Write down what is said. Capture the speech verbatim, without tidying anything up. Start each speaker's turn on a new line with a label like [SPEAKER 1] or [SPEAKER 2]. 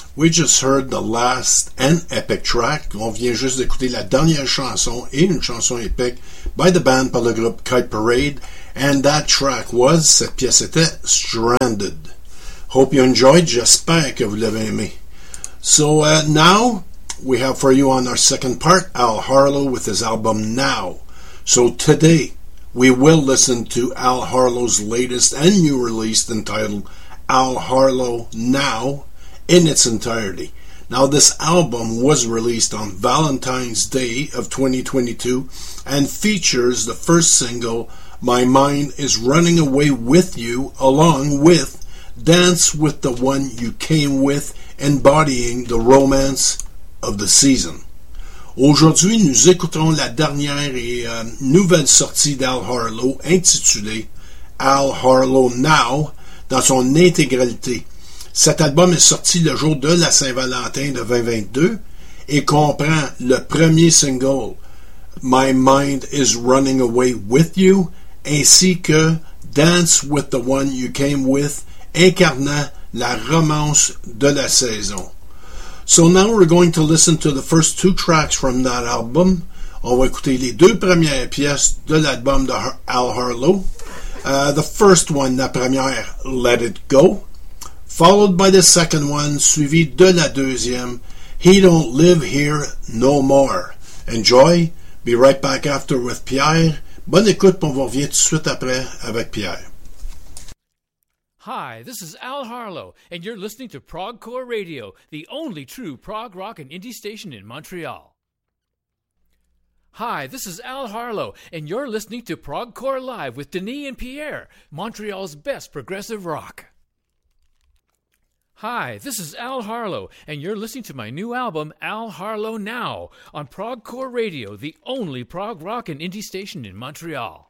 [SPEAKER 1] We just heard the last and epic track. On vient juste d'écouter la dernière chanson et une chanson épique by the band par le groupe Kite Parade. And that track was, cette pièce était Stranded. Hope you enjoyed. J'espère que vous l'avez aimé. So uh, now we have for you on our second part Al Harlow with his album Now. So today we will listen to Al Harlow's latest and new release entitled Al Harlow Now in its entirety. Now, this album was released on Valentine's Day of twenty twenty-two and features the first single, My Mind is Running Away With You, along with Dance with the One You Came With, embodying the romance of the season. Aujourd'hui, nous écoutons la dernière et euh, nouvelle sortie d'Al Harlow intitulée Al Harlow Now dans son intégralité. Cet album est sorti le jour de la Saint-Valentin de vingt vingt-deux et comprend le premier single My Mind is Running Away With You ainsi que Dance with the One You Came With, incarnant la romance de la saison. So now we're going to listen to the first two tracks from that album. On va écouter les deux premières pièces de l'album de Al Harlow. Uh, the first one, la première, Let It Go, followed by the second one, suivi de la deuxième, He Don't Live Here No More. Enjoy. Be right back after with Pierre. Bonne écoute, puis on va revenir tout de suite après avec Pierre.
[SPEAKER 2] Hi, this is Al Harlow, and you're listening to ProgCore Radio, the only true prog rock and indie station in Montreal. Hi, this is Al Harlow, and you're listening to ProgCore Live with Denis and Pierre, Montreal's best progressive rock. Hi, this is Al Harlow, and you're listening to my new album, Al Harlow Now, on ProgCore Radio, the only prog rock and indie station in Montreal.